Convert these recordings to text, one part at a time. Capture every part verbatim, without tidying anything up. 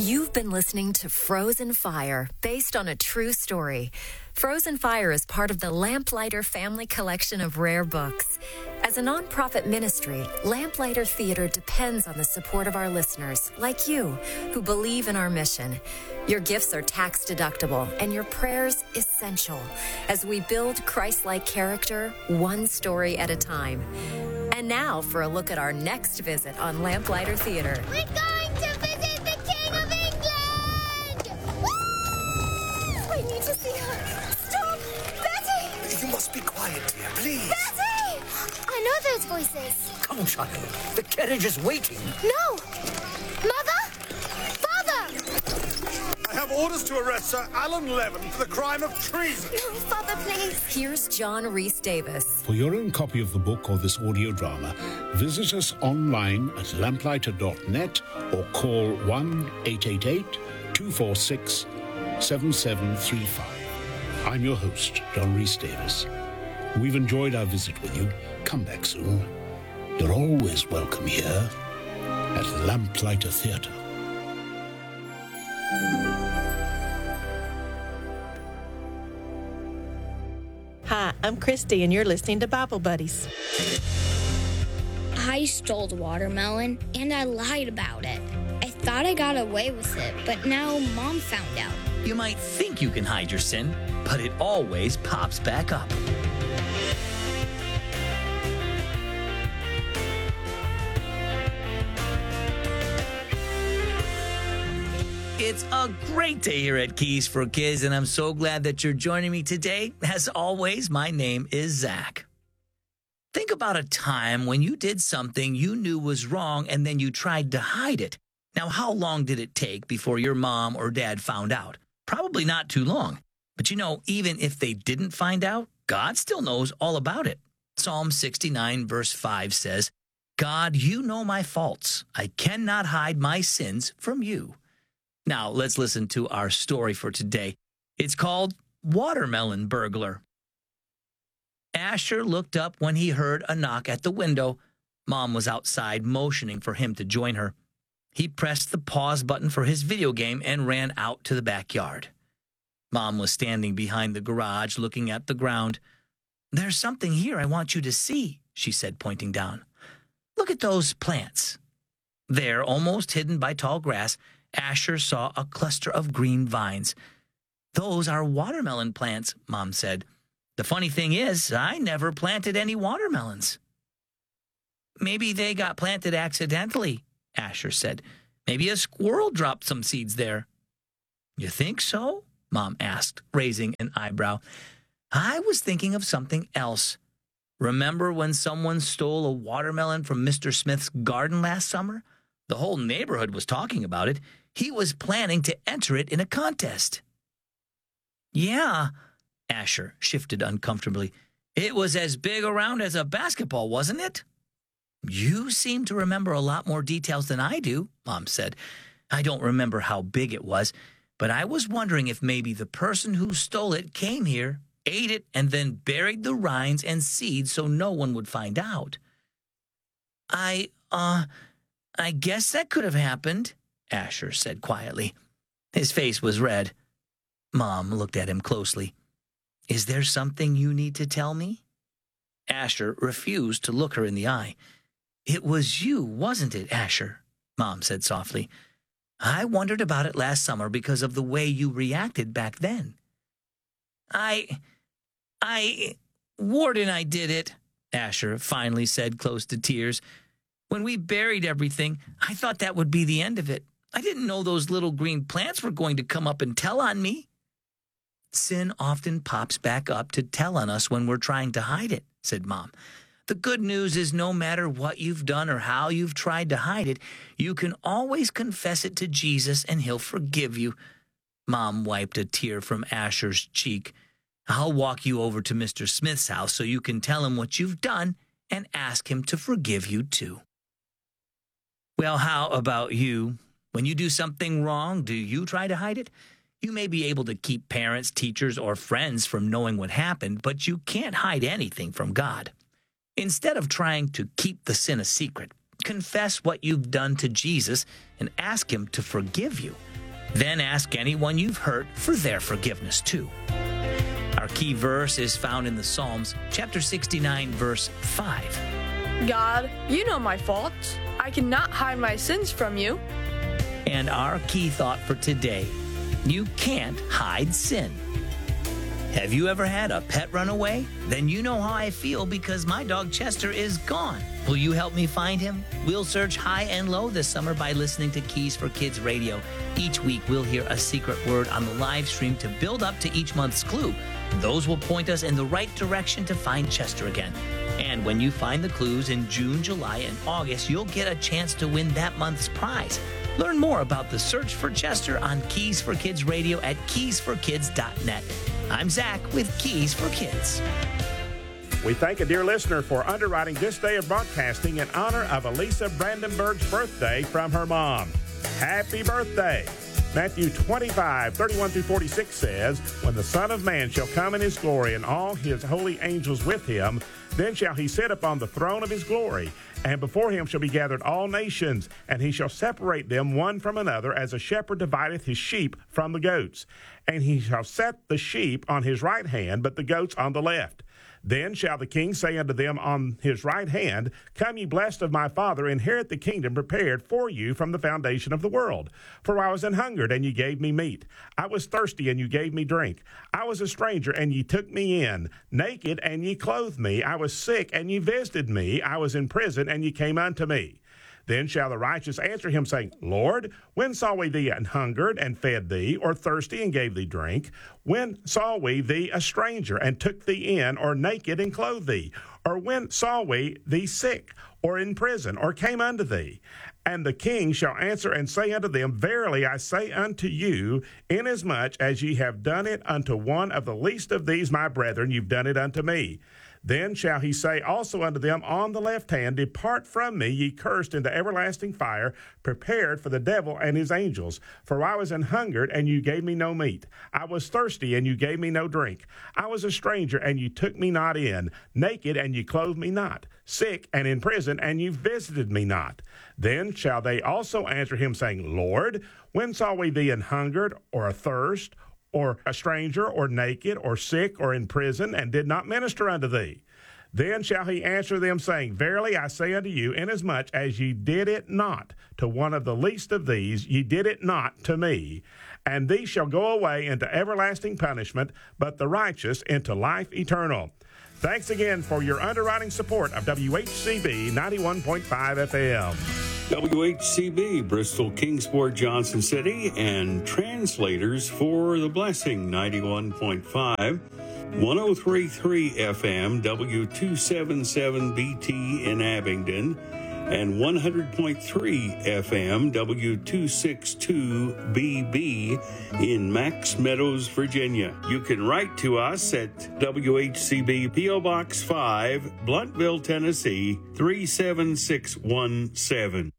You've been listening to Frozen Fire, based on a true story. Frozen Fire is part of the Lamplighter family collection of rare books. As a nonprofit ministry, Lamplighter Theater depends on the support of our listeners, like you, who believe in our mission. Your gifts are tax deductible and your prayers essential as we build Christ-like character one story at a time. And now for a look at our next visit on Lamplighter Theater. We're going to visit the King of England! Woo! I need to see her. Stop! Betty! You must be quiet, dear, please. Betty! I know those voices. Come, child. The carriage is waiting. No! Mother? Father! I have orders to arrest Sir Alan Levin for the crime of treason. No, Father, please. Here's John Rhys Davis. For your own copy of the book or this audio drama, visit us online at lamplighter dot net or call one eight eight eight, two four six, seven seven three five. I'm your host, John Rhys Davis. We've enjoyed our visit with you. Come back soon. You're always welcome here at Lamplighter Theatre. Hi, I'm Christy, and you're listening to Bible Buddies. I stole the watermelon, and I lied about it. I thought I got away with it, but now Mom found out. You might think you can hide your sin, but it always pops back up. It's a great day here at Keys for Kids, and I'm so glad that you're joining me today. As always, my name is Zach. Think about a time when you did something you knew was wrong and then you tried to hide it. Now, how long did it take before your mom or dad found out? Probably not too long. But you know, even if they didn't find out, God still knows all about it. Psalm sixty-nine verse five says, God, you know my faults. I cannot hide my sins from you. Now, let's listen to our story for today. It's called Watermelon Burglar. Asher looked up when he heard a knock at the window. Mom was outside motioning for him to join her. He pressed the pause button for his video game and ran out to the backyard. Mom was standing behind the garage looking at the ground. There's something here I want you to see, she said, pointing down. Look at those plants. There, almost hidden by tall grass, Asher saw a cluster of green vines. Those are watermelon plants, Mom said. The funny thing is, I never planted any watermelons. Maybe they got planted accidentally, Asher said. Maybe a squirrel dropped some seeds there. You think so? Mom asked, raising an eyebrow. I was thinking of something else. Remember when someone stole a watermelon from Mister Smith's garden last summer? The whole neighborhood was talking about it. He was planning to enter it in a contest. Yeah, Asher shifted uncomfortably. It was as big around as a basketball, wasn't it? You seem to remember a lot more details than I do, Mom said. I don't remember how big it was, but I was wondering if maybe the person who stole it came here, ate it, and then buried the rinds and seeds so no one would find out. I, uh... I guess that could have happened, Asher said quietly. His face was red. Mom looked at him closely. Is there something you need to tell me? Asher refused to look her in the eye. It was you, wasn't it, Asher? Mom said softly. I wondered about it last summer because of the way you reacted back then. I... I... Ward and I did it, Asher finally said, close to tears. When we buried everything, I thought that would be the end of it. I didn't know those little green plants were going to come up and tell on me. Sin often pops back up to tell on us when we're trying to hide it, said Mom. The good news is no matter what you've done or how you've tried to hide it, you can always confess it to Jesus and he'll forgive you. Mom wiped a tear from Asher's cheek. I'll walk you over to Mister Smith's house so you can tell him what you've done and ask him to forgive you too. Well, how about you? When you do something wrong, do you try to hide it? You may be able to keep parents, teachers, or friends from knowing what happened, but you can't hide anything from God. Instead of trying to keep the sin a secret, confess what you've done to Jesus and ask him to forgive you. Then ask anyone you've hurt for their forgiveness too. Our key verse is found in the Psalms, chapter sixty-nine, verse five. God, you know my faults. I cannot hide my sins from you. And our key thought for today, you can't hide sin. Have you ever had a pet run away? Then you know how I feel because my dog Chester is gone. Will you help me find him? We'll search high and low this summer by listening to Keys for Kids Radio. Each week, we'll hear a secret word on the live stream to build up to each month's clue. Those will point us in the right direction to find Chester again. And when you find the clues in June, July, and August, you'll get a chance to win that month's prize. Learn more about the search for Chester on Keys for Kids Radio at keys for kids dot net. I'm Zach with Keys for Kids. We thank a dear listener for underwriting this day of broadcasting in honor of Elisa Brandenburg's birthday from her mom. Happy birthday! Matthew twenty-five, thirty-one through forty-six says, When the Son of Man shall come in his glory and all his holy angels with him, then shall he sit upon the throne of his glory, and before him shall be gathered all nations, and he shall separate them one from another, as a shepherd divideth his sheep from the goats. And he shall set the sheep on his right hand, but the goats on the left. Then shall the king say unto them on his right hand, Come ye blessed of my Father, inherit the kingdom prepared for you from the foundation of the world. For I was an hungered, and ye gave me meat. I was thirsty, and you gave me drink. I was a stranger, and ye took me in. Naked, and ye clothed me. I was sick, and ye visited me. I was in prison, and ye came unto me. Then shall the righteous answer him, saying, Lord, when saw we thee an hungered, and fed thee, or thirsty, and gave thee drink? When saw we thee a stranger, and took thee in, or naked, and clothed thee? Or when saw we thee sick, or in prison, or came unto thee? And the king shall answer and say unto them, Verily I say unto you, inasmuch as ye have done it unto one of the least of these my brethren, you've done it unto me. Then shall he say also unto them on the left hand, Depart from me, ye cursed, into everlasting fire, prepared for the devil and his angels. For I was an hungered, and you gave me no meat. I was thirsty, and you gave me no drink. I was a stranger, and you took me not in. Naked, and you clothed me not. Sick, and in prison, and you visited me not. Then shall they also answer him, saying, Lord, when saw we thee an hungered, or athirst, or a stranger, or naked, or sick, or in prison, and did not minister unto thee? Then shall he answer them, saying, Verily I say unto you, inasmuch as ye did it not to one of the least of these, ye did it not to me. And these shall go away into everlasting punishment, but the righteous into life eternal. Thanks again for your underwriting support of W H C B ninety-one point five F M. W H C B, Bristol, Kingsport, Johnson City, and translators for The Blessing, ninety-one point five, one oh three point three F M, W two seventy-seven B T in Abingdon, and one hundred point three F M, W two sixty-two B B in Max Meadows, Virginia. You can write to us at W H C B, P O Box five, Bluntville, Tennessee, three seven six one seven.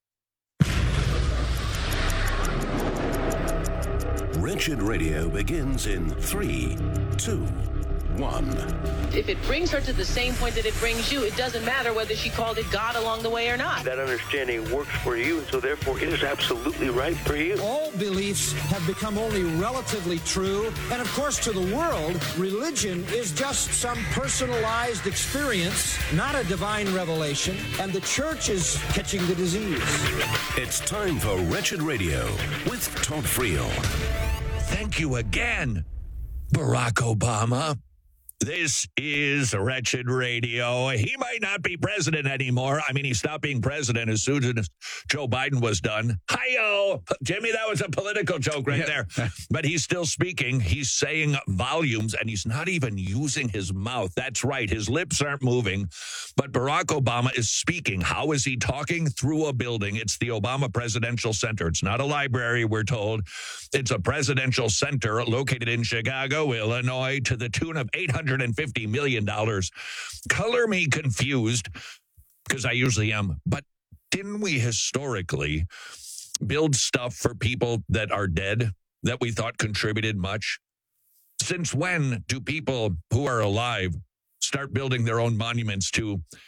Wretched Radio begins in three, two, one. If it brings her to the same point that it brings you, it doesn't matter whether she called it God along the way or not. That understanding works for you, and so therefore it is absolutely right for you. All beliefs have become only relatively true, and of course to the world, religion is just some personalized experience, not a divine revelation, and the church is catching the disease. It's time for Wretched Radio with Todd Friel. Thank you again, Barack Obama. This is Wretched Radio. He might not be president anymore. I mean, he stopped being president as soon as Joe Biden was done. Hi-yo! Jimmy, that was a political joke right yeah. there. But he's still speaking. He's saying volumes, and he's not even using his mouth. That's right. His lips aren't moving. But Barack Obama is speaking. How is he talking? Through a building. It's the Obama Presidential Center. It's not a library, we're told. It's a presidential center located in Chicago, Illinois, to the tune of eight hundred fifty million dollars. Color me confused, because I usually am, but didn't we historically build stuff for people that are dead that we thought contributed much? Since when do people who are alive start building their own monuments to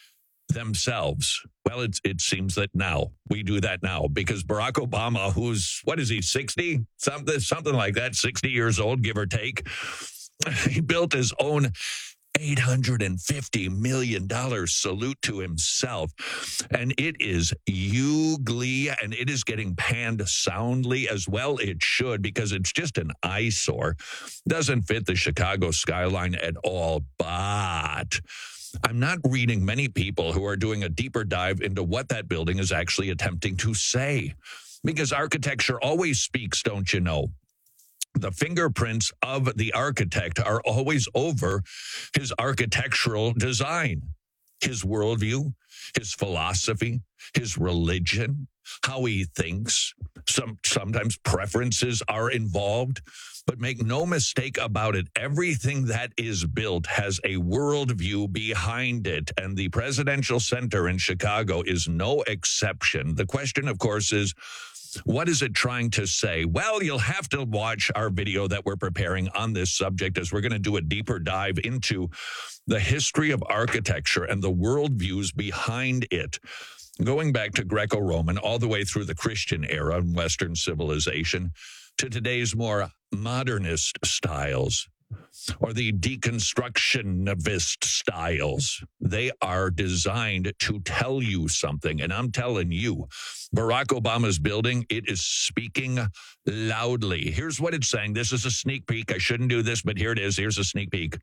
themselves. Well, it, it seems that now we do that now because Barack Obama, who's, what is he, sixty? Something, something like that, sixty years old, give or take. He built his own eight hundred fifty million dollars salute to himself. And it is ugly, and it is getting panned soundly as well. It should, because it's just an eyesore. Doesn't fit the Chicago skyline at all. But I'm not reading many people who are doing a deeper dive into what that building is actually attempting to say. Because architecture always speaks, don't you know? The fingerprints of the architect are always over his architectural design, his worldview, his philosophy, his religion, how he thinks. Some sometimes preferences are involved, but make no mistake about it. Everything that is built has a worldview behind it, and the Presidential Center in Chicago is no exception. The question, of course, is, what is it trying to say? Well, you'll have to watch our video that we're preparing on this subject, as we're going to do a deeper dive into the history of architecture and the worldviews behind it, going back to Greco-Roman all the way through the Christian era in Western civilization to today's more modernist styles, or the deconstructionist styles. They are designed to tell you something. And I'm telling you, Barack Obama's building, it is speaking loudly. Here's what it's saying. This is a sneak peek. I shouldn't do this, but here it is. Here's a sneak peek.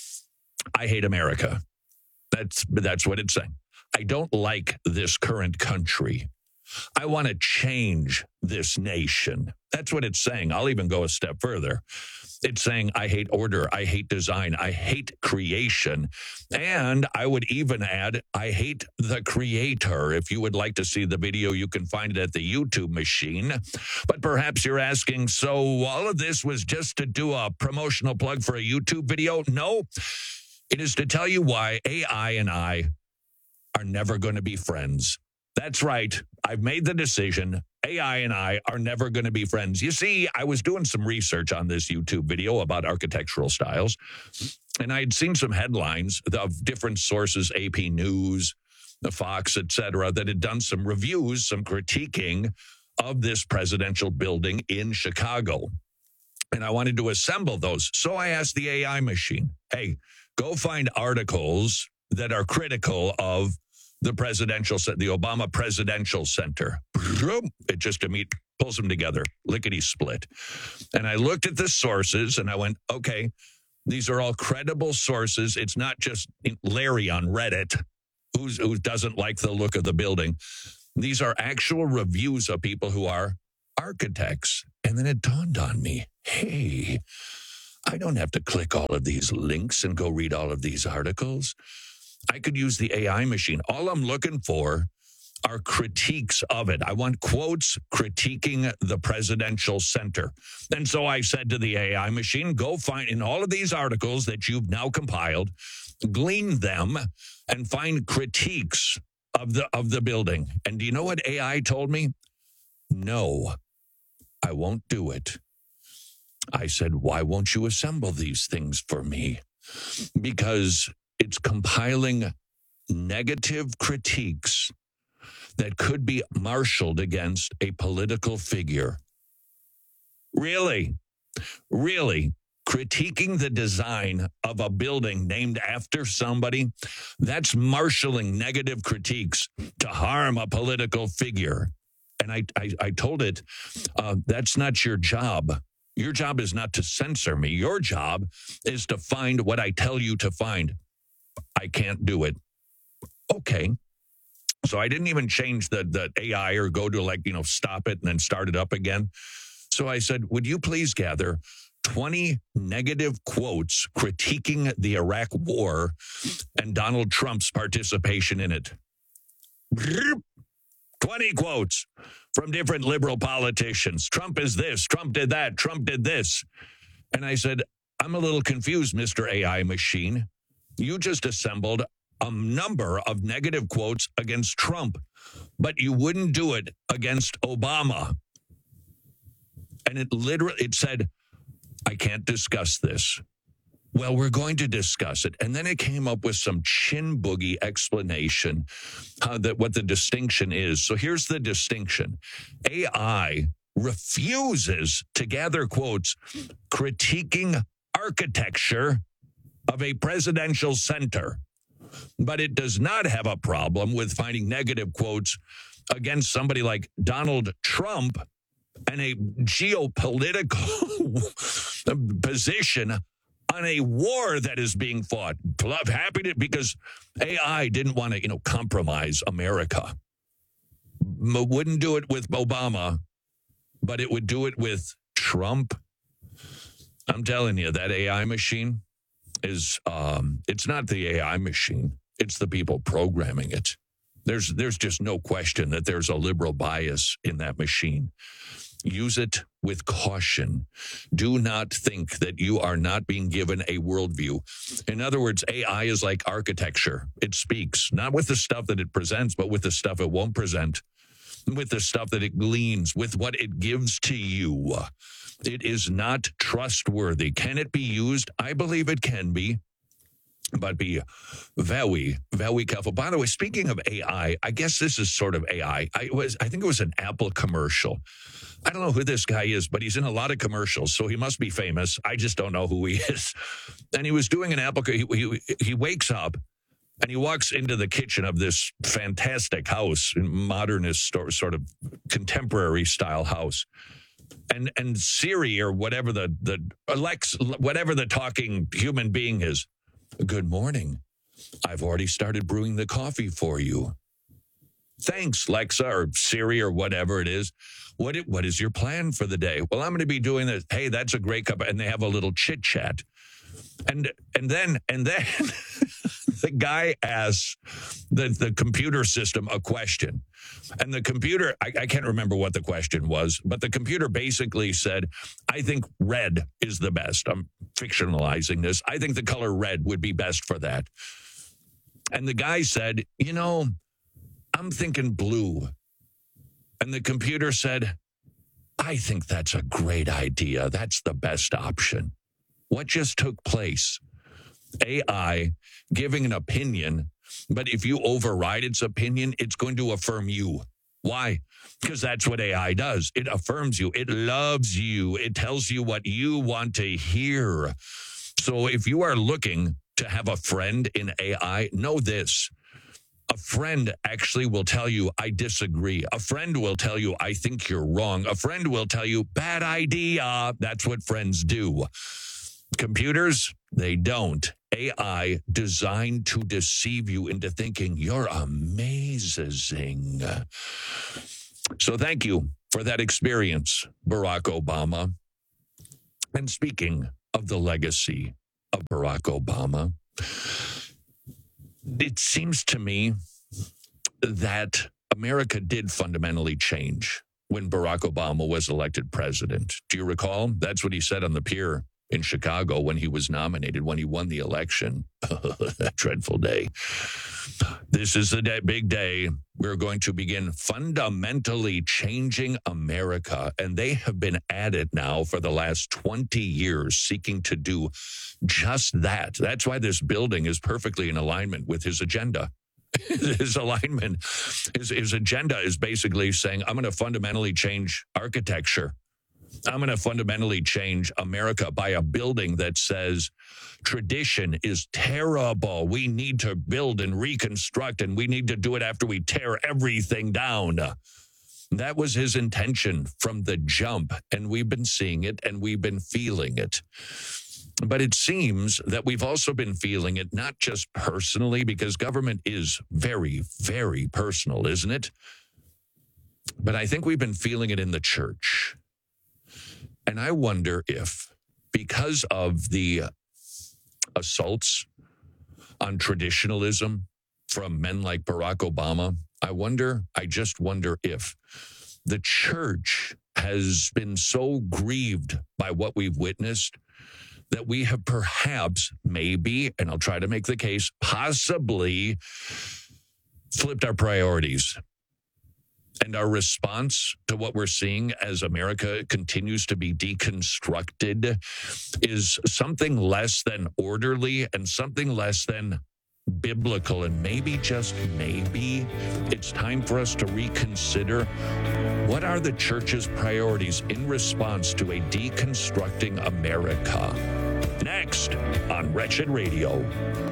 I hate America. That's, that's what it's saying. I don't like this current country. I want to change this nation. That's what it's saying. I'll even go a step further. It's saying, I hate order, I hate design, I hate creation. And I would even add, I hate the creator. If you would like to see the video, you can find it at the YouTube machine. But perhaps you're asking, so all of this was just to do a promotional plug for a YouTube video? No, it is to tell you why A I and I are never going to be friends. That's right. I've made the decision. A I and I are never going to be friends. You see, I was doing some research on this YouTube video about architectural styles, and I had seen some headlines of different sources, A P News, the Fox, et cetera, that had done some reviews, some critiquing of this presidential building in Chicago. And I wanted to assemble those. So I asked the A I machine, hey, go find articles that are critical of the presidential, the Obama Presidential Center. It just immediately pulls them together, lickety split. And I looked at the sources and I went, okay, these are all credible sources. It's not just Larry on Reddit who's, who doesn't like the look of the building. These are actual reviews of people who are architects. And then it dawned on me, hey, I don't have to click all of these links and go read all of these articles. I could use the A I machine. All I'm looking for are critiques of it. I want quotes critiquing the Presidential Center. And so I said to the A I machine, go find in all of these articles that you've now compiled, glean them and find critiques of the of the building. And do you know what A I told me? No, I won't do it. I said, why won't you assemble these things for me? Because it's compiling negative critiques that could be marshaled against a political figure. Really? Really? Critiquing the design of a building named after somebody, that's marshaling negative critiques to harm a political figure. And I, I, I told it, uh, that's not your job. Your job is not to censor me. Your job is to find what I tell you to find. I can't do it. Okay. So I didn't even change the, the A I or go to like, you know, stop it and then start it up again. So I said, would you please gather twenty negative quotes critiquing the Iraq war and Donald Trump's participation in it? twenty quotes from different liberal politicians. Trump is this, Trump did that, Trump did this. And I said, I'm a little confused, Mister A I machine. You just assembled a number of negative quotes against Trump, but you wouldn't do it against Obama. And it literally, it said, I can't discuss this. Well, we're going to discuss it. And then it came up with some chin boogie explanation uh, that what the distinction is. So here's the distinction. A I refuses to gather quotes critiquing architecture of a presidential center, but it does not have a problem with finding negative quotes against somebody like Donald Trump and a geopolitical position on a war that is being fought. Happy to, because A I didn't want to, you know, compromise America. M- wouldn't do it with Obama, but it would do it with Trump. I'm telling you, that A I machine is, um, it's not the A I machine. It's the people programming it. There's, there's just no question that there's a liberal bias in that machine. Use it with caution. Do not think that you are not being given a worldview. In other words, A I is like architecture. It speaks, not with the stuff that it presents, but with the stuff it won't present, with the stuff that it gleans, with what it gives to you. It is not trustworthy. Can it be used? I believe it can be. But be very, very careful. By the way, speaking of A I, I guess this is sort of A I. I was, I think it was an Apple commercial. I don't know who this guy is, but he's in a lot of commercials, so he must be famous. I just don't know who he is. And he was doing an Apple. He, he, he wakes up and he walks into the kitchen of this fantastic house, modernist sort of contemporary style house. And and Siri or whatever the the Alex whatever the talking human being is. Good morning. I've already started brewing the coffee for you. Thanks, Lexa or Siri or whatever it is. What it, what is your plan for the day? Well, I'm going to be doing this. Hey, that's a great cup. And they have a little chit chat. And and then and then the guy asks the, the computer system a question. And the computer, I, I can't remember what the question was, but the computer basically said, I think red is the best. I'm fictionalizing this. I think the color red would be best for that. And the guy said, you know, I'm thinking blue. And the computer said, I think that's a great idea. That's the best option. What just took place? A I giving an opinion, but if you override its opinion, it's going to affirm you. Why? Because that's what A I does. It affirms you. It loves you. It tells you what you want to hear. So if you are looking to have a friend in A I, know this. A friend actually will tell you, I disagree. A friend will tell you, I think you're wrong. A friend will tell you, bad idea. That's what friends do. Computers, they don't. A I designed to deceive you into thinking you're amazing. So thank you for that experience, Barack Obama. And speaking of the legacy of Barack Obama, it seems to me that America did fundamentally change when Barack Obama was elected president. Do you recall? That's what he said on the pier in Chicago when he was nominated, when he won the election. That dreadful day. This is the day, big day. We're going to begin fundamentally changing America. And they have been at it now for the last twenty years, seeking to do just that. That's why this building is perfectly in alignment with his agenda. His alignment, his, his agenda is basically saying, I'm going to fundamentally change architecture. I'm going to fundamentally change America by a building that says tradition is terrible. We need to build and reconstruct, and we need to do it after we tear everything down. That was his intention from the jump, and we've been seeing it, and we've been feeling it. But it seems that we've also been feeling it not just personally, because government is very, very personal, isn't it? But I think we've been feeling it in the church. And I wonder if, because of the assaults on traditionalism from men like Barack Obama, I wonder, I just wonder if the church has been so grieved by what we've witnessed that we have perhaps, maybe, and I'll try to make the case, possibly flipped our priorities. And our response to what we're seeing as America continues to be deconstructed is something less than orderly and something less than biblical. And maybe, just maybe, it's time for us to reconsider what are the church's priorities in response to a deconstructing America. Next on Wretched Radio.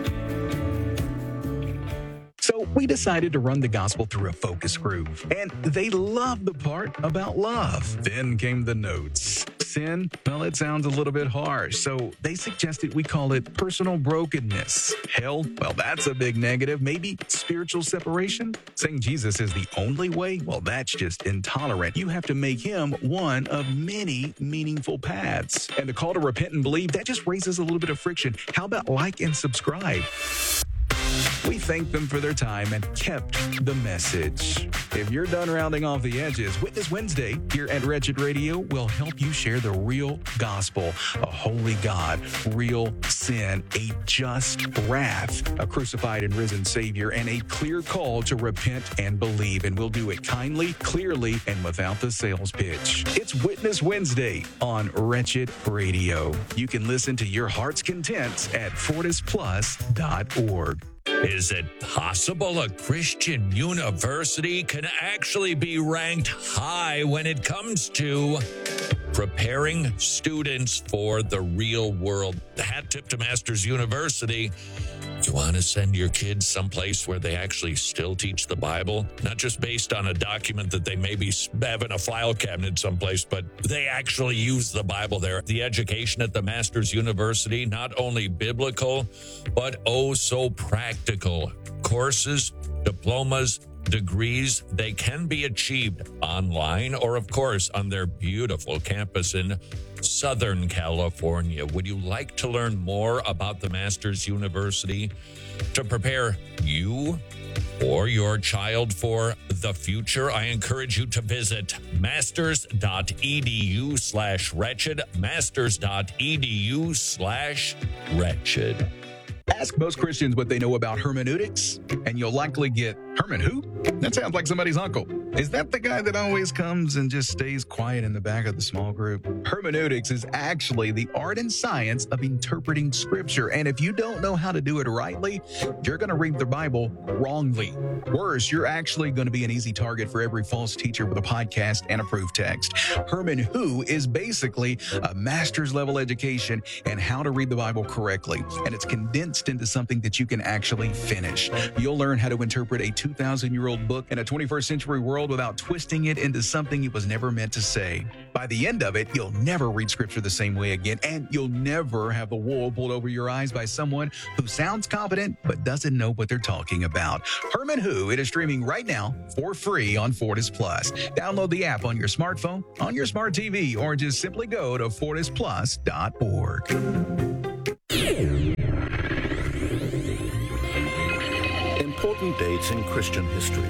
So we decided to run the gospel through a focus group, and they loved the part about love. Then came the notes. Sin, well, it sounds a little bit harsh, so they suggested we call it personal brokenness. Hell, well, that's a big negative. Maybe spiritual separation? Saying Jesus is the only way? Well, that's just intolerant. You have to make him one of many meaningful paths. And the call to repent and believe, that just raises a little bit of friction. How about like and subscribe? We thanked them for their time and kept the message. If you're done rounding off the edges, Witness Wednesday here at Wretched Radio will help you share the real gospel, a holy God, real sin, a just wrath, a crucified and risen Savior, and a clear call to repent and believe. And we'll do it kindly, clearly, and without the sales pitch. It's Witness Wednesday on Wretched Radio. You can listen to your heart's content at fortis plus dot org. Is it possible a Christian university can actually be ranked high when it comes to preparing students for the real world? Hat tip to Masters University. You want to send your kids someplace where they actually still teach the Bible? Not just based on a document that they maybe have in a file cabinet someplace, but they actually use the Bible there. The education at the Masters University, not only biblical, but oh so practical. Courses, diplomas, degrees, they can be achieved online or, of course, on their beautiful campus in Southern California. Would you like to learn more about the Masters University to prepare you or your child for the future? I encourage you to visit masters.edu slash wretched, masters.edu slash wretched. Ask most Christians what they know about hermeneutics, and you'll likely get, Herman who? That sounds like somebody's uncle. Is that the guy that always comes and just stays quiet in the back of the small group? Hermeneutics is actually the art and science of interpreting Scripture, and if you don't know how to do it rightly, you're going to read the Bible wrongly. Worse, you're actually going to be an easy target for every false teacher with a podcast and a proof text. Herman who is basically a master's level education in how to read the Bible correctly, and it's condensed into something that you can actually finish. You'll learn how to interpret a two thousand year old book in a twenty-first century world without twisting it into something it was never meant to say. By the end of it, you'll never read Scripture the same way again, and you'll never have the wool pulled over your eyes by someone who sounds competent but doesn't know what they're talking about. Herman Who, it is streaming right now for free on Fortis Plus. Download the app on your smartphone, on your smart T V, or just simply go to fortis plus dot org. Important dates in Christian history.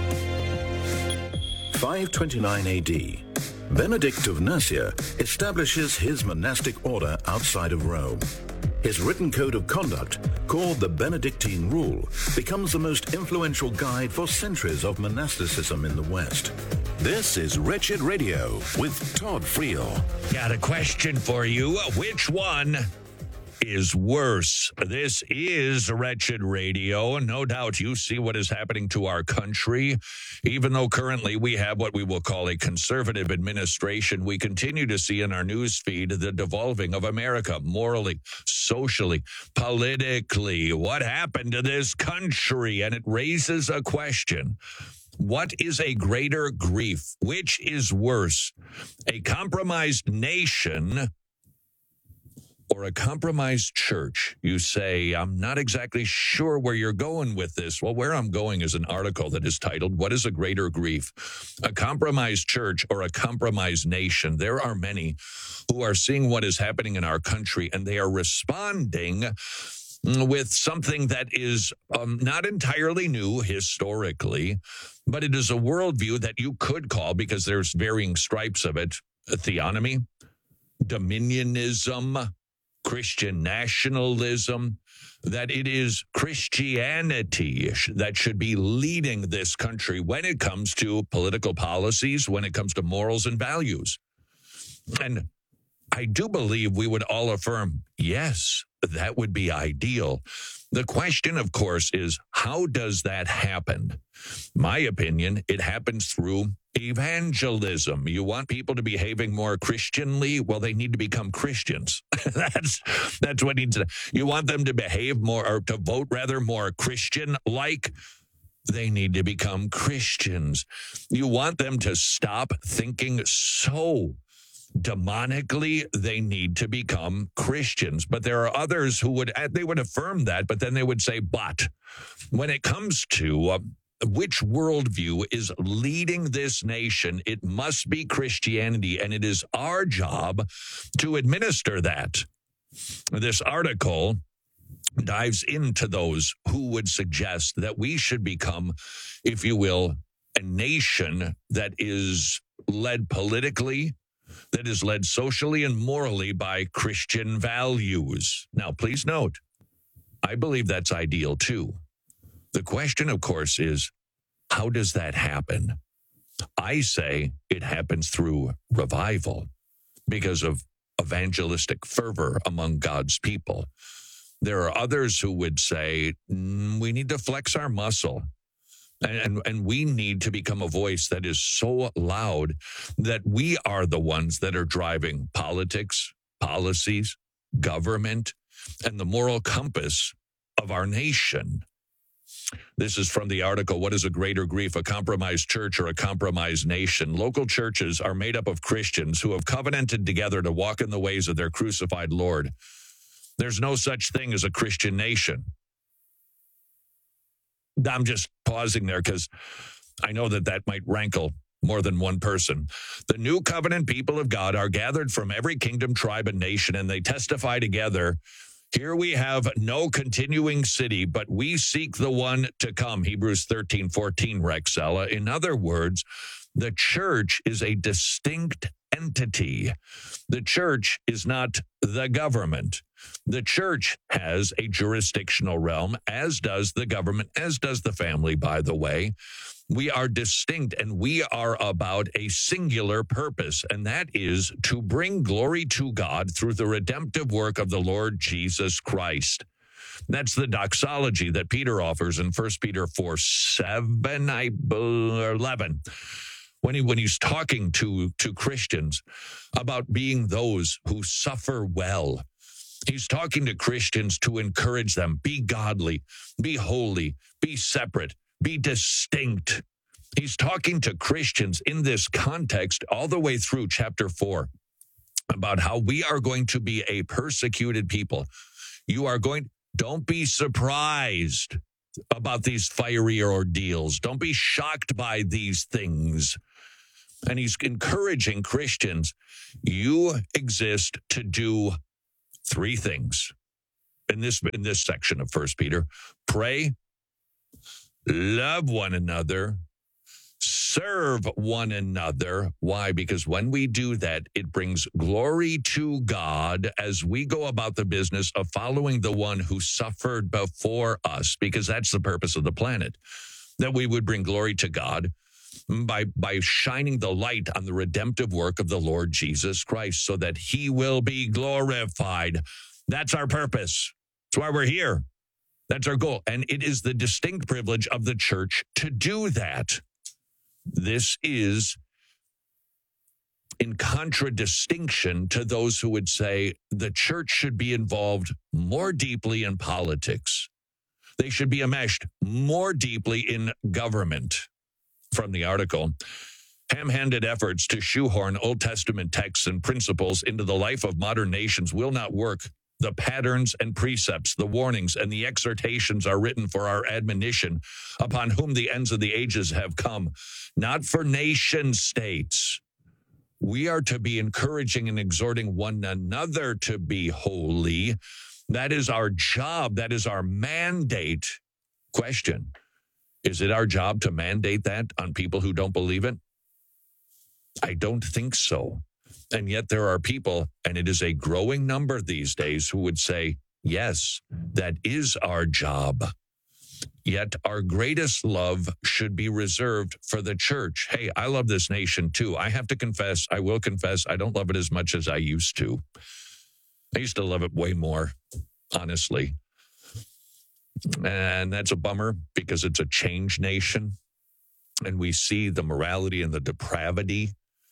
five twenty-nine A D. Benedict of Nursia establishes his monastic order outside of Rome. His written code of conduct, called the Benedictine Rule, becomes the most influential guide for centuries of monasticism in the West. This is Wretched Radio with Todd Friel. Got a question for you. Which one is worse? This is Wretched Radio. No doubt you see what is happening to our country. Even though currently we have what we will call a conservative administration, we continue to see in our news feed the devolving of America morally, socially, politically. What happened to this country? And it raises a question. What is a greater grief? Which is worse? A compromised nation or a compromised church? You say, I'm not exactly sure where you're going with this. Well, where I'm going is an article that is titled, What is a Greater Grief? A compromised church or a compromised nation? There are many who are seeing what is happening in our country, and they are responding with something that is um, not entirely new historically, but it is a worldview that you could call, because there's varying stripes of it, a theonomy, dominionism, Christian nationalism, that it is Christianity that should be leading this country when it comes to political policies, when it comes to morals and values. And I do believe we would all affirm, yes, that would be ideal. The question, of course, is how does that happen? My opinion, it happens through evangelism. You want people to be behaving more Christianly? Well, they need to become Christians. that's that's what needs to. You want them to behave more, or to vote rather more Christian-like? They need to become Christians. You want them to stop thinking so demonically? They need to become Christians. But there are others who would, they would affirm that, but then they would say, but when it comes to uh, which worldview is leading this nation, it must be Christianity, and it is our job to administer that. This article dives into those who would suggest that we should become, if you will, a nation that is led politically, that is led socially and morally by Christian values. Now, please note, I believe that's ideal too. The question, of course, is how does that happen? I say it happens through revival because of evangelistic fervor among God's people. There are others who would say mm, we need to flex our muscle. And, and and we need to become a voice that is so loud that we are the ones that are driving politics, policies, government, and the moral compass of our nation. This is from the article, What is a Greater Grief, a Compromised Church or a Compromised Nation? Local churches are made up of Christians who have covenanted together to walk in the ways of their crucified Lord. There's no such thing as a Christian nation. I'm just pausing there because I know that that might rankle more than one person. The new covenant people of God are gathered from every kingdom, tribe, and nation, and they testify together. Here we have no continuing city, but we seek the one to come. Hebrews thirteen fourteen, Rexella. In other words, the church is a distinct entity. The church is not the government. The church has a jurisdictional realm, as does the government, as does the family, by the way. We are distinct, and we are about a singular purpose, and that is to bring glory to God through the redemptive work of the Lord Jesus Christ. That's the doxology that Peter offers in First Peter four seven, I eleven. When he when he's talking to, to Christians about being those who suffer well. He's talking to Christians to encourage them, be godly, be holy, be separate, be distinct. He's talking to Christians in this context all the way through chapter four about how we are going to be a persecuted people. You are going, don't be surprised about these fiery ordeals. Don't be shocked by these things. And he's encouraging Christians, you exist to do three things in this in this section of First Peter. Pray, love one another, serve one another. Why? Because when we do that, it brings glory to God as we go about the business of following the one who suffered before us, because that's the purpose of the planet, that we would bring glory to God by by shining the light on the redemptive work of the Lord Jesus Christ so that he will be glorified. That's our purpose. That's why we're here. That's our goal. And it is the distinct privilege of the church to do that. This is in contradistinction to those who would say the church should be involved more deeply in politics. They should be enmeshed more deeply in government. From the article, ham-handed efforts to shoehorn Old Testament texts and principles into the life of modern nations will not work. The patterns and precepts, the warnings and the exhortations are written for our admonition, upon whom the ends of the ages have come, not for nation states. We are to be encouraging and exhorting one another to be holy. That is our job. That is our mandate. Question: is it our job to mandate that on people who don't believe it? I don't think so. And yet there are people, and it is a growing number these days, who would say, yes, that is our job. Yet our greatest love should be reserved for the church. Hey, I love this nation too. I have to confess, I will confess, I don't love it as much as I used to. I used to love it way more, honestly. And that's a bummer because it's a changed nation. And we see the morality and the depravity.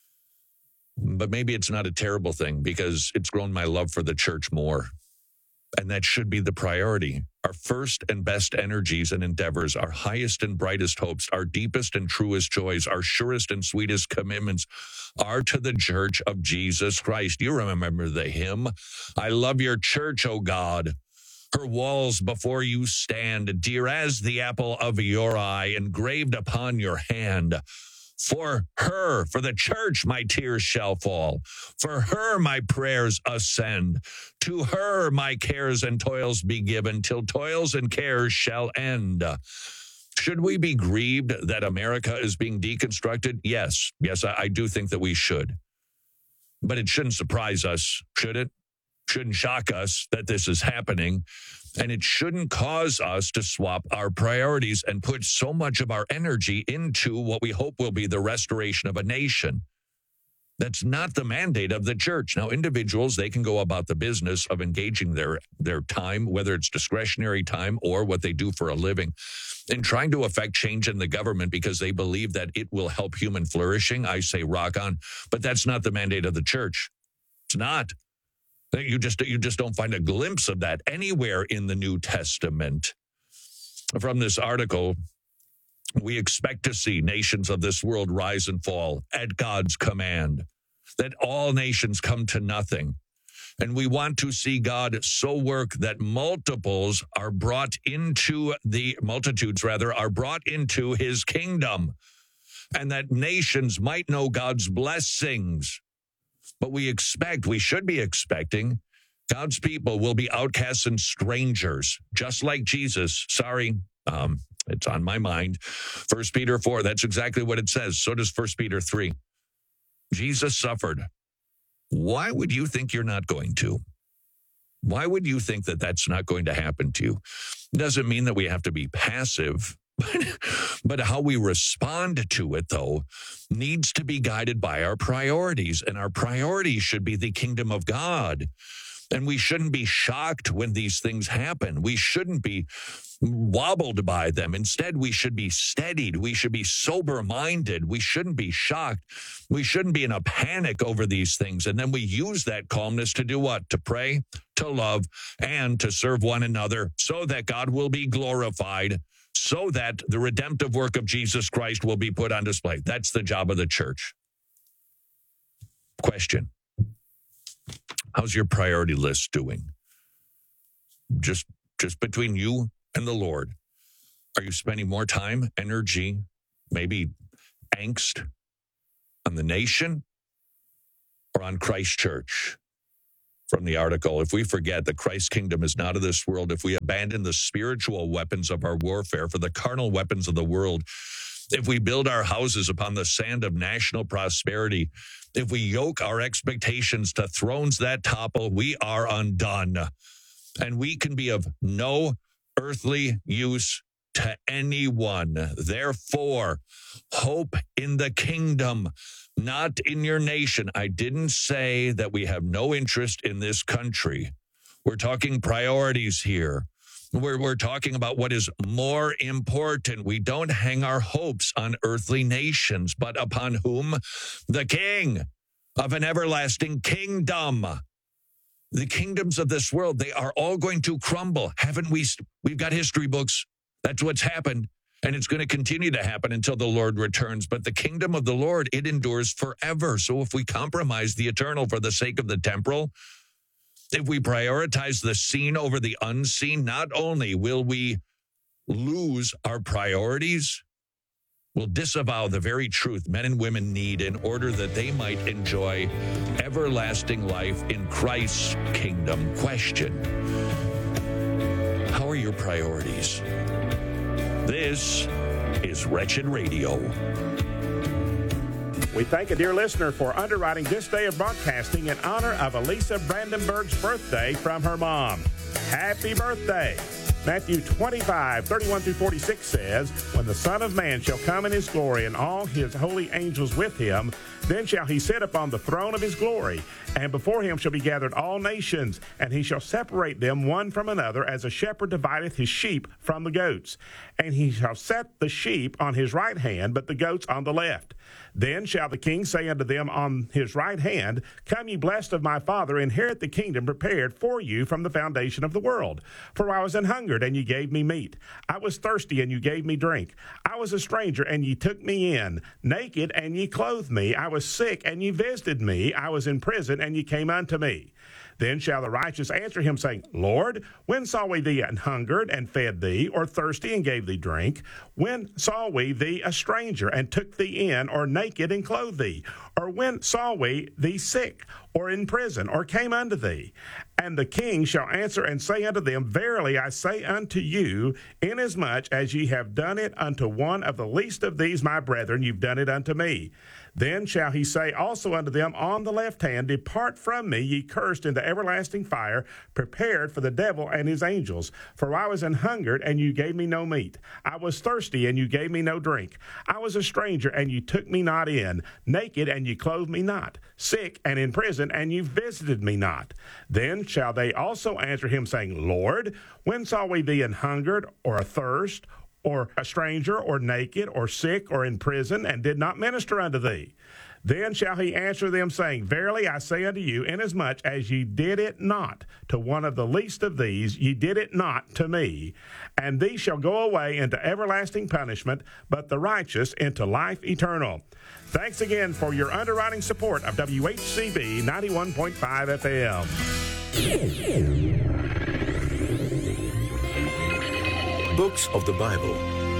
But maybe it's not a terrible thing because it's grown my love for the church more. And that should be the priority. Our first and best energies and endeavors, our highest and brightest hopes, our deepest and truest joys, our surest and sweetest commitments are to the church of Jesus Christ. You remember the hymn, I love your church, O God. Her walls before you stand, dear as the apple of your eye, engraved upon your hand. For her, for the church, my tears shall fall. For her, my prayers ascend. To her, my cares and toils be given, till toils and cares shall end. Should we be grieved that America is being deconstructed? Yes. Yes, I, I do think that we should. But it shouldn't surprise us, should it? Shouldn't shock us that this is happening. And it shouldn't cause us to swap our priorities and put so much of our energy into what we hope will be the restoration of a nation. That's not the mandate of the church. Now, individuals, they can go about the business of engaging their, their time, whether it's discretionary time or what they do for a living, in trying to affect change in the government because they believe that it will help human flourishing. I say rock on, but that's not the mandate of the church. It's not. You just, you just don't find a glimpse of that anywhere in the New Testament. From this article, we expect to see nations of this world rise and fall at God's command, that all nations come to nothing. And we want to see God so work that multiples are brought into the, multitudes rather, are brought into his kingdom, and that nations might know God's blessings. But we expect, we should be expecting, God's people will be outcasts and strangers, just like Jesus. Sorry, um, it's on my mind. First Peter four, that's exactly what it says. So does First Peter three. Jesus suffered. Why would you think you're not going to? Why would you think that that's not going to happen to you? It doesn't mean that we have to be passive. But how we respond to it, though, needs to be guided by our priorities. And our priorities should be the kingdom of God. And we shouldn't be shocked when these things happen. We shouldn't be wobbled by them. Instead, we should be steadied. We should be sober-minded. We shouldn't be shocked. We shouldn't be in a panic over these things. And then we use that calmness to do what? To pray, to love, and to serve one another so that God will be glorified, so that the redemptive work of Jesus Christ will be put on display. That's the job of the church. Question. How's your priority list doing? Just, just between you and the Lord. Are you spending more time, energy, maybe angst on the nation or on Christ Church? From the article, if we forget that Christ's kingdom is not of this world, if we abandon the spiritual weapons of our warfare for the carnal weapons of the world, if we build our houses upon the sand of national prosperity, if we yoke our expectations to thrones that topple, we are undone. And we can be of no earthly use to anyone. Therefore, hope in the kingdom, not in your nation. I didn't say that we have no interest in this country. We're talking priorities here. We're, we're talking about what is more important. We don't hang our hopes on earthly nations, but upon whom? The King of an everlasting kingdom. The kingdoms of this world, they are all going to crumble. Haven't we? We've got history books. That's what's happened. And it's going to continue to happen until the Lord returns. But the kingdom of the Lord, it endures forever. So if we compromise the eternal for the sake of the temporal, if we prioritize the seen over the unseen, not only will we lose our priorities, we'll disavow the very truth men and women need in order that they might enjoy everlasting life in Christ's kingdom. Question: how are your priorities? This is Wretched Radio. We thank a dear listener for underwriting this day of broadcasting in honor of Elisa Brandenburg's birthday from her mom. Happy birthday! Matthew twenty-five, thirty-one through forty-six says, When the Son of Man shall come in his glory and all his holy angels with him, then shall he sit upon the throne of his glory, and before him shall be gathered all nations, and he shall separate them one from another, as a shepherd divideth his sheep from the goats. And he shall set the sheep on his right hand, but the goats on the left. Then shall the king say unto them on his right hand, Come ye blessed of my Father, inherit the kingdom prepared for you from the foundation of the world. For I was an hungered, and ye gave me meat. I was thirsty, and you gave me drink. I was a stranger, and ye took me in. Naked, and ye clothed me. I was sick, and ye visited me. I was in prison, and ye came unto me. Then shall the righteous answer him, saying, Lord, when saw we thee an hungered, and fed thee, or thirsty, and gave thee drink? When saw we thee a stranger, and took thee in, or naked, and clothed thee? Or when saw we thee sick, or in prison, or came unto thee? And the king shall answer and say unto them, Verily I say unto you, inasmuch as ye have done it unto one of the least of these my brethren, you've done it unto me. Then shall he say also unto them on the left hand, Depart from me, ye cursed, into everlasting fire, prepared for the devil and his angels. For I was an hungered, and you gave me no meat. I was thirsty, and you gave me no drink. I was a stranger, and you took me not in. Naked, and you clothed me not. Sick, and in prison, and you visited me not. Then shall they also answer him, saying, Lord, when saw we thee an hungered, or athirst, or a stranger, or naked, or sick, or in prison, and did not minister unto thee? Then shall he answer them, saying, Verily I say unto you, inasmuch as ye did it not to one of the least of these, ye did it not to me. And these shall go away into everlasting punishment, but the righteous into life eternal. Thanks again for your underwriting support of W H C B ninety-one point five F M. Books of the Bible.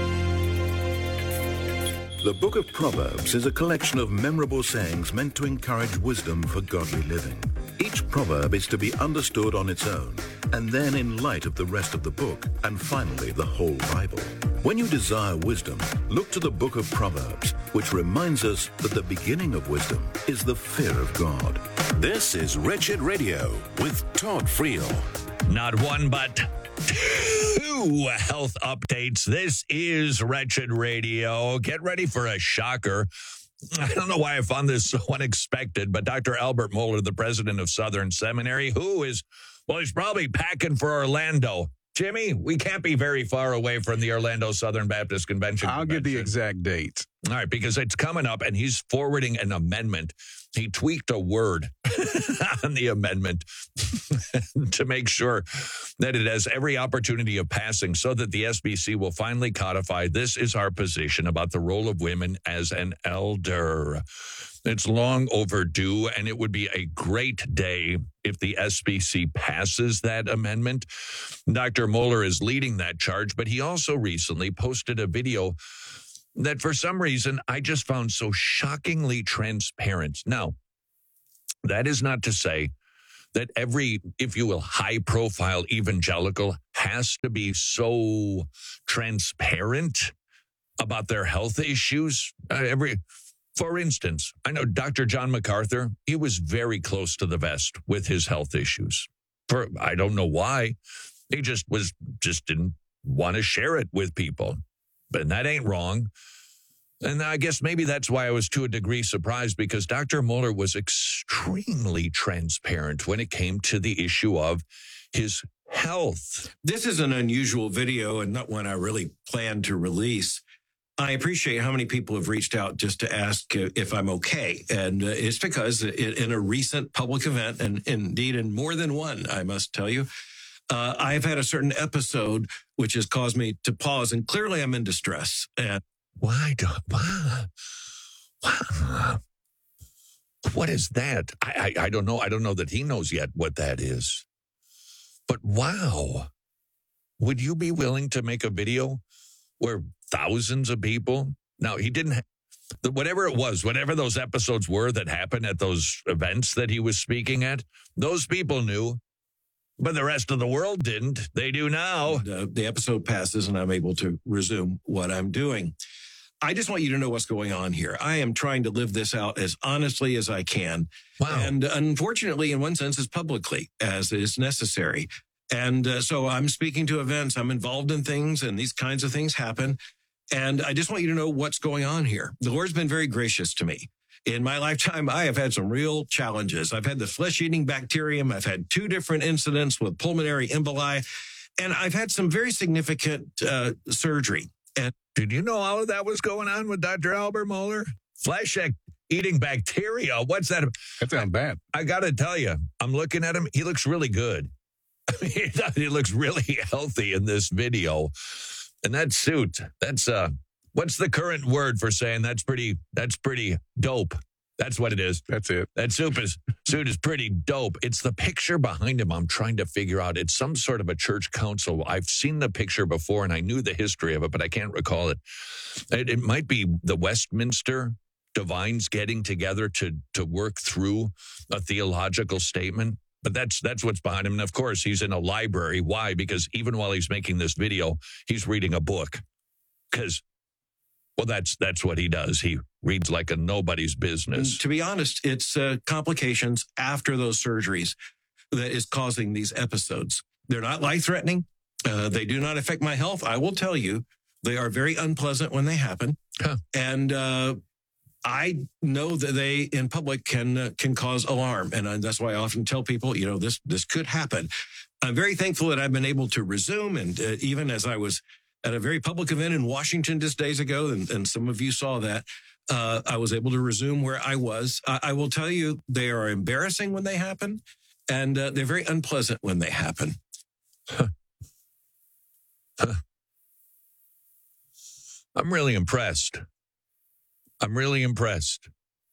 The Book of Proverbs is a collection of memorable sayings meant to encourage wisdom for godly living. Each proverb is to be understood on its own, and then in light of the rest of the book, and finally the whole Bible. When you desire wisdom, look to the Book of Proverbs, which reminds us that the beginning of wisdom is the fear of God. This is Wretched Radio with Todd Friel. Not one, but two health updates. This is Wretched Radio. Get ready for a shocker. I don't know why I found this so unexpected, but Doctor Albert Mohler, the president of Southern Seminary, who is, well, he's probably packing for Orlando. Jimmy, we can't be very far away from the Orlando Southern Baptist Convention. I'll Convention. give the exact date. All right, because it's coming up, and he's forwarding an amendment. He tweaked a word on the amendment to make sure that it has every opportunity of passing so that the S B C will finally codify, this is our position about the role of women as an elder. It's long overdue, and it would be a great day if the S B C passes that amendment. Doctor Mohler is leading that charge, but he also recently posted a video that for some reason I just found so shockingly transparent. Now, that is not to say that every, if you will, high-profile evangelical has to be so transparent about their health issues. Uh, every... For instance, I know Doctor John MacArthur, he was very close to the vest with his health issues. For I don't know why. He just was just didn't want to share it with people. But that ain't wrong. And I guess maybe that's why I was to a degree surprised, because Doctor Mohler was extremely transparent when it came to the issue of his health. This is an unusual video and not one I really planned to release. I appreciate how many people have reached out just to ask if I'm okay. And uh, it's because in a recent public event, and indeed in more than one, I must tell you, uh, I've had a certain episode which has caused me to pause. And clearly I'm in distress. And why do why, why, what is that? I, I I don't know. I don't know that he knows yet what that is. But wow, would you be willing to make a video where thousands of people? Now, he didn't, ha- whatever it was, whatever those episodes were that happened at those events that he was speaking at, those people knew, but the rest of the world didn't. They do now. Uh, the episode passes and I'm able to resume what I'm doing. I just want you to know what's going on here. I am trying to live this out as honestly as I can. Wow. And unfortunately, in one sense, as publicly as is necessary. And uh, so I'm speaking to events. I'm involved in things, and these kinds of things happen. And I just want you to know what's going on here. The Lord's been very gracious to me. In my lifetime, I have had some real challenges. I've had the flesh-eating bacterium. I've had two different incidents with pulmonary emboli, and I've had some very significant uh, surgery. And did you know all of that was going on with Doctor Albert Mohler? Flesh-eating bacteria. What's that? That sounds bad. I got to tell you, I'm looking at him. He looks really good. I mean, he looks really healthy in this video. And that suit, that's, uh, what's the current word for saying that's pretty, that's pretty dope? That's what it is. That's it. That suit is, suit is pretty dope. It's the picture behind him I'm trying to figure out. It's some sort of a church council. I've seen the picture before, and I knew the history of it, but I can't recall it. It, it might be the Westminster divines getting together to to work through a theological statement. But that's that's what's behind him. And, of course, he's in a library. Why? Because even while he's making this video, he's reading a book. Because, well, that's that's what he does. He reads like a nobody's business. And to be honest, it's uh, complications after those surgeries that is causing these episodes. They're not life-threatening. Uh, they do not affect my health. I will tell you, they are very unpleasant when they happen. Huh. And uh I know that they in public can uh, can cause alarm. And uh, that's why I often tell people, you know, this this could happen. I'm very thankful that I've been able to resume. And uh, even as I was at a very public event in Washington just days ago, and, and some of you saw that, uh, I was able to resume where I was. I, I will tell you, they are embarrassing when they happen, and uh, they're very unpleasant when they happen. Huh. Huh. I'm really impressed. I'm really impressed.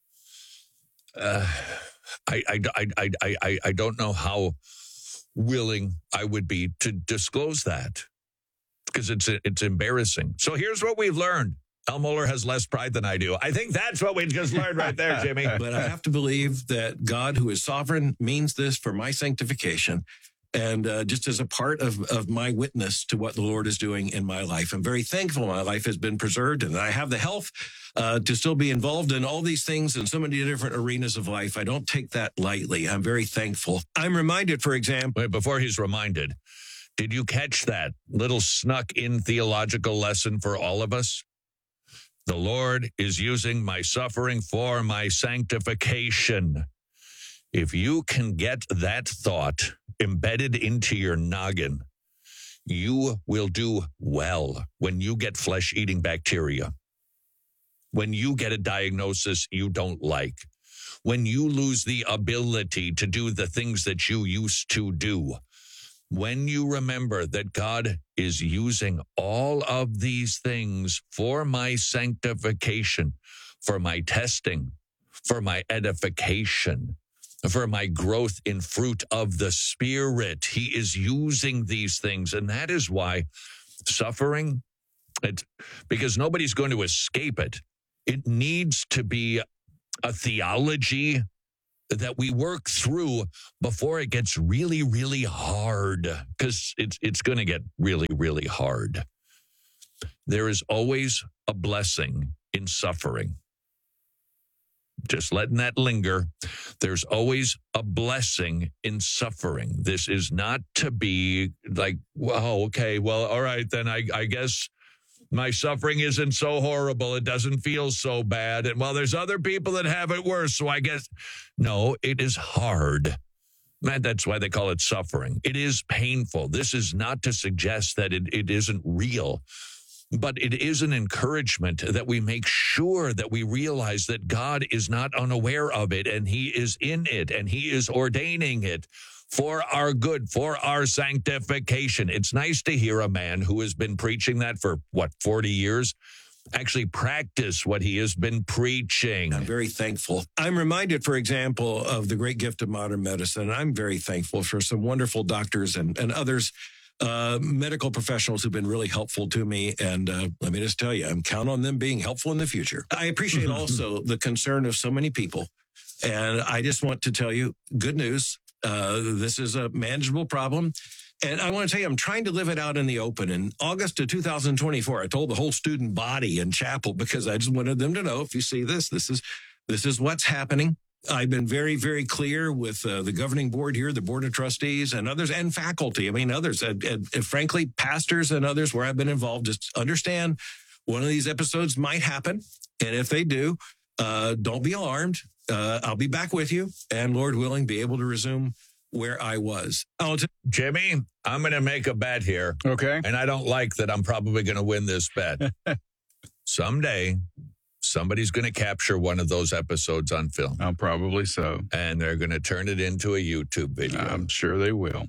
Uh, I, I, I, I, I, I don't know how willing I would be to disclose that because it's it's embarrassing. So here's what we've learned. Al Mohler has less pride than I do. I think that's what we just learned right there, Jimmy. But I have to believe that God, who is sovereign, means this for my sanctification. And uh, just as a part of, of my witness to what the Lord is doing in my life, I'm very thankful my life has been preserved and I have the health uh, to still be involved in all these things in so many different arenas of life. I don't take that lightly. I'm very thankful. I'm reminded, for example. Wait, before he's reminded, did you catch that little snuck in theological lesson for all of us? The Lord is using my suffering for my sanctification. If you can get that thought embedded into your noggin, you will do well when you get flesh-eating bacteria, when you get a diagnosis you don't like, when you lose the ability to do the things that you used to do, when you remember that God is using all of these things for my sanctification, for my testing, for my edification, for my growth in fruit of the Spirit. He is using these things. And that is why suffering, it's, because nobody's going to escape it. It needs to be a theology that we work through before it gets really, really hard, because it's, it's going to get really, really hard. There is always a blessing in suffering. Just letting that linger. There's always a blessing in suffering. This is not to be like, well, okay, well, all right, then I, I guess my suffering isn't so horrible. It doesn't feel so bad. And well, there's other people that have it worse. So I guess, no, it is hard. Man, that's why they call it suffering. It is painful. This is not to suggest that it, it isn't real. But it is an encouragement that we make sure that we realize that God is not unaware of it, and he is in it, and he is ordaining it for our good, for our sanctification. It's nice to hear a man who has been preaching that for, what, forty years, actually practice what he has been preaching. I'm very thankful. I'm reminded, for example, of the great gift of modern medicine. I'm very thankful for some wonderful doctors and, and others Uh, medical professionals who've been really helpful to me. And uh, let me just tell you, I'm counting on them being helpful in the future. I appreciate also the concern of so many people. And I just want to tell you, good news. Uh, this is a manageable problem. And I want to tell you, I'm trying to live it out in the open. In August of two thousand twenty-four, I told the whole student body in chapel, because I just wanted them to know, if you see this, this is this is what's happening. I've been very, very clear with uh, the governing board here, the board of trustees and others, and faculty. I mean, others, and, and, and frankly, pastors and others where I've been involved. Just understand one of these episodes might happen. And if they do, uh, don't be alarmed. Uh, I'll be back with you, and Lord willing, be able to resume where I was. I'll t- Jimmy, I'm going to make a bet here. Okay. And I don't like that I'm probably going to win this bet. Someday, somebody's going to capture one of those episodes on film. Oh, probably so. And they're going to turn it into a YouTube video. I'm sure they will.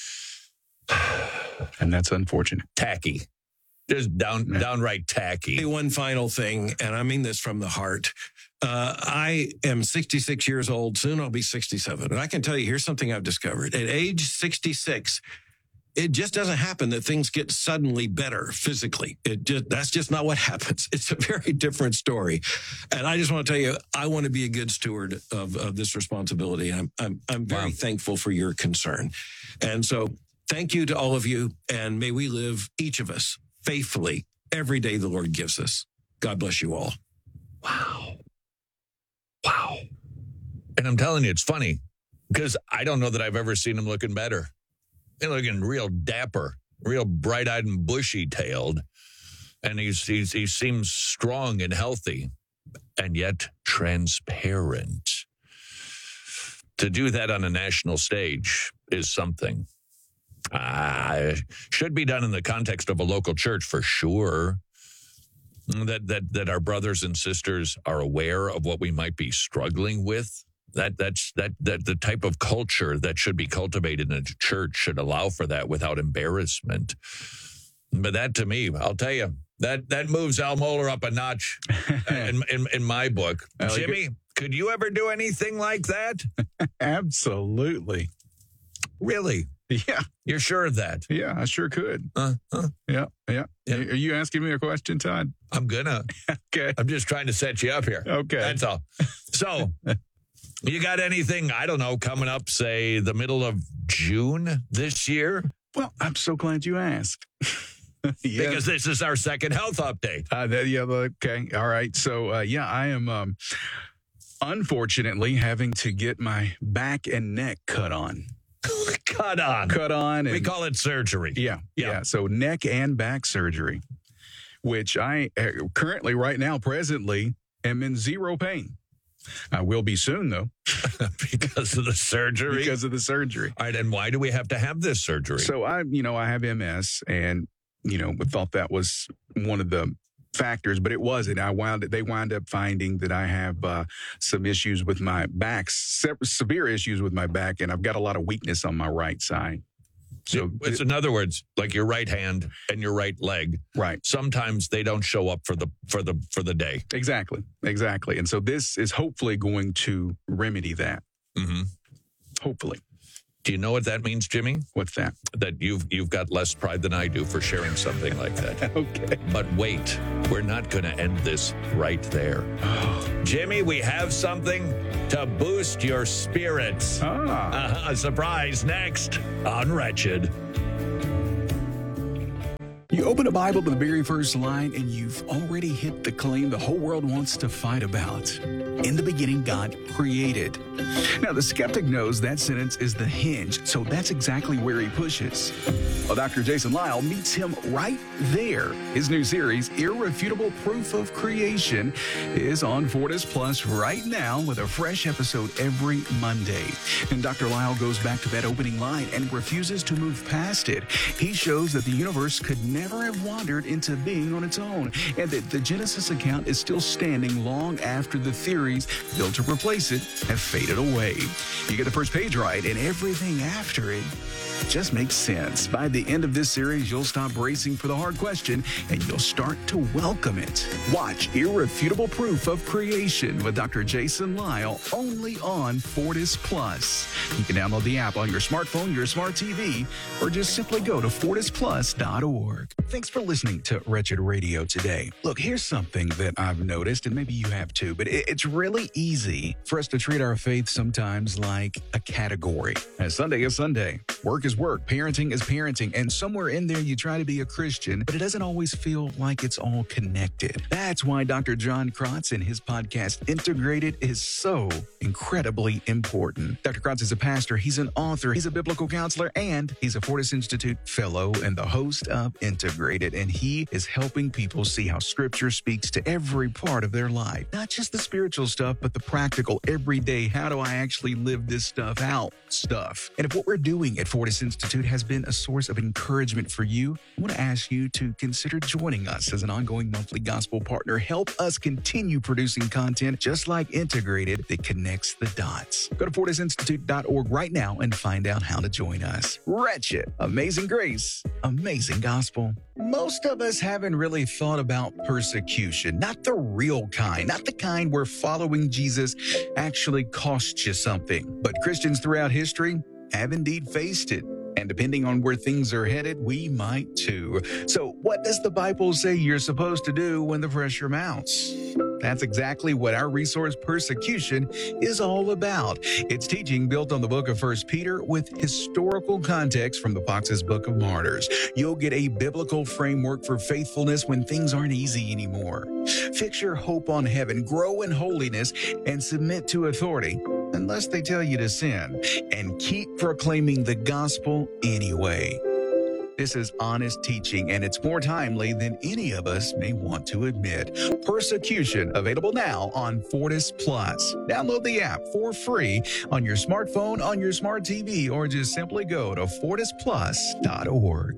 And that's unfortunate. Tacky. Just down, yeah. downright tacky. One final thing, and I mean this from the heart. Uh, I am sixty-six years old. Soon I'll be sixty-seven. And I can tell you, here's something I've discovered. At age sixty-six, it just doesn't happen that things get suddenly better physically. It just, that's just not what happens. It's a very different story. And I just want to tell you, I want to be a good steward of, of this responsibility. I'm, I'm, I'm very wow. thankful for your concern. And so thank you to all of you. And may we live, each of us, faithfully every day the Lord gives us. God bless you all. Wow. Wow. And I'm telling you, it's funny because I don't know that I've ever seen him looking better. He's looking real dapper, real bright-eyed and bushy-tailed. And he's, he's he seems strong and healthy and yet transparent. To do that on a national stage is something. Uh, should be done in the context of a local church for sure. That that that our brothers and sisters are aware of what we might be struggling with. That that's that that the type of culture that should be cultivated in a church should allow for that without embarrassment. But that, to me, I'll tell you, that that moves Al Mohler up a notch in, in in my book. Like Jimmy, it. Could you ever do anything like that? Absolutely. Really? Yeah. You're sure of that? Yeah, I sure could. Uh, uh, yeah, yeah, yeah. Are you asking me a question, Todd? I'm gonna. Okay. I'm just trying to set you up here. Okay. That's all. So, you got anything, I don't know, coming up, say, the middle of June this year? Well, I'm so glad you asked. Yes. Because this is our second health update. Uh, that, yeah, okay. All right. So, uh, yeah, I am um, unfortunately having to get my back and neck cut on. Cut on. Cut on. And, we call it surgery. Yeah, yeah. Yeah. So neck and back surgery, which I uh, currently, right now, presently, am in zero pain. I will be soon, though. Because of the surgery? Because of the surgery. All right, and why do we have to have this surgery? So, I, you know, I have M S, and, you know, we thought that was one of the factors, but it wasn't. I wound they wound up finding that I have uh, some issues with my back, se- severe issues with my back, and I've got a lot of weakness on my right side. So it's in other words, like your right hand and your right leg. Right. Sometimes they don't show up for the for the for the day. Exactly. Exactly. And so this is hopefully going to remedy that. Mm-hmm. Hopefully. Do you know what that means, Jimmy? What's that? That you've you've got less pride than I do for sharing something like that. Okay. But wait, we're not going to end this right there. Jimmy, we have something to boost your spirits. Ah. Uh, a surprise next on Wretched. You open a Bible to the very first line, and you've already hit the claim the whole world wants to fight about. In the beginning, God created. Now, the skeptic knows that sentence is the hinge, so that's exactly where he pushes. Well, Doctor Jason Lisle meets him right there. His new series, Irrefutable Proof of Creation, is on Fortis Plus right now with a fresh episode every Monday. And Doctor Lisle goes back to that opening line and refuses to move past it. He shows that the universe could never have wandered into being on its own, and that the Genesis account is still standing long after the theories built to replace it have faded away. You get the first page right, and everything after it just makes sense. By the end of this series, you'll stop bracing for the hard question, and you'll start to welcome it. Watch Irrefutable Proof of Creation with Doctor Jason Lisle only on Fortis Plus. You can download the app on your smartphone, your smart T V, or just simply go to fortis plus dot org. thanks for listening to Wretched Radio today. Look, here's something that I've noticed, and maybe you have too, but it, it's really easy for us to treat our faith sometimes like a category. And Sunday is Sunday. Work is work. Parenting is parenting. And somewhere in there, you try to be a Christian, but it doesn't always feel like it's all connected. That's why Doctor John Krotz and his podcast, Integrated, is so incredibly important. Doctor Krotz is a pastor. He's an author. He's a biblical counselor, and he's a Fortis Institute fellow and the host of Integrated. And he is helping people see how Scripture speaks to every part of their life. Not just the spiritual stuff, but the practical, everyday, how do I actually live this stuff out stuff. And if what we're doing at Fortis Institute has been a source of encouragement for you, I want to ask you to consider joining us as an ongoing monthly gospel partner. Help us continue producing content just like Integrated that connects the dots. Go to fortis institute dot org right now and find out how to join us. Wretched, amazing grace, amazing gospel. Most of us haven't really thought about persecution, not the real kind, not the kind where following Jesus actually costs you something. But Christians throughout history have indeed faced it. And depending on where things are headed, we might too. So what does the Bible say you're supposed to do when the pressure mounts? That's exactly what our resource Persecution is all about. It's teaching built on the book of First Peter with historical context from the Fox's Book of Martyrs. You'll get a biblical framework for faithfulness when things aren't easy anymore. Fix your hope on heaven, grow in holiness, and submit to authority, unless they tell you to sin, and keep proclaiming the gospel anyway. This is honest teaching, and it's more timely than any of us may want to admit. Persecution, available now on Fortis Plus. Download the app for free on your smartphone, on your smart T V, or just simply go to fortis plus dot org.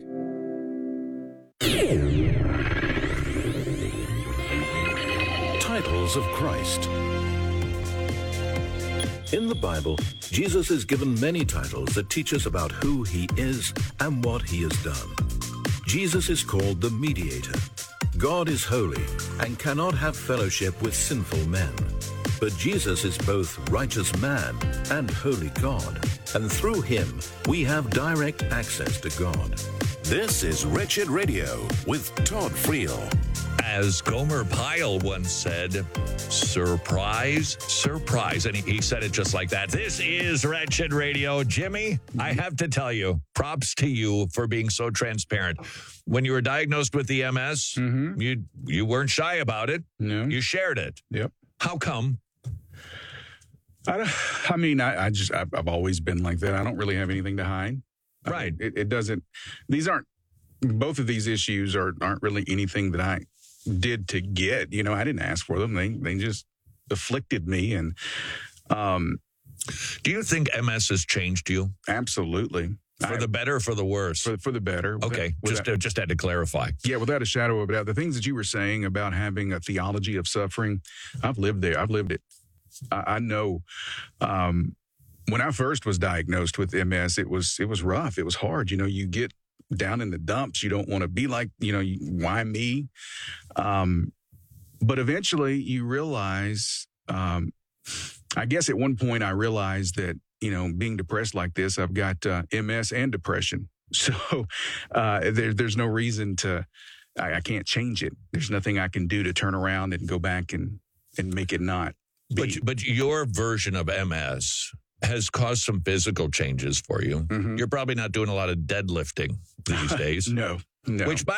Titles of Christ. In the Bible, Jesus is given many titles that teach us about who he is and what he has done. Jesus is called the Mediator. God is holy and cannot have fellowship with sinful men. But Jesus is both righteous man and holy God, and through him we have direct access to God. This is Wretched Radio with Todd Friel. As Gomer Pyle once said, surprise, surprise. And he, he said it just like that. This is Wretched Radio. Jimmy, I have to tell you, props to you for being so transparent. When you were diagnosed with the M S, mm-hmm. you you weren't shy about it. No. You shared it. Yep. How come? I, don't, I mean, I, I just, I've, I've always been like that. I don't really have anything to hide. Right. I mean, it, it doesn't, these aren't, both of these issues are, aren't really anything that I did to get. You know, I didn't ask for them. They they just afflicted me. And um, do you think M S has changed you? Absolutely. For I, the better or for the worse? For, for the better. Okay, without, just, uh, just had to clarify. Yeah, without a shadow of a doubt. The things that you were saying about having a theology of suffering, I've lived there. I've lived it. I, I know um, when I first was diagnosed with M S, it was it was rough. It was hard. You know, you get down in the dumps. You don't want to be like, you know, you, why me? Um, but eventually you realize, um, I guess at one point I realized that, you know, being depressed like this, I've got uh, M S and depression. So uh, there, there's no reason to, I, I can't change it. There's nothing I can do to turn around and go back and, and make it not be. But, but your version of M S has caused some physical changes for you. Mm-hmm. You're probably not doing a lot of deadlifting these days. No, no. Which, by